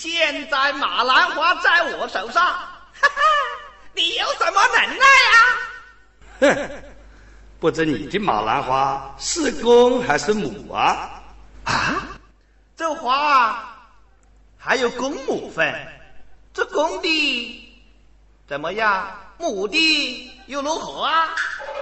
现在马兰花在我手上，哈哈，你有什么能耐啊？ 哼，不知你的马兰花是公还是母啊？ 啊，这花还有公母分，这公的怎么样？母的又如何啊？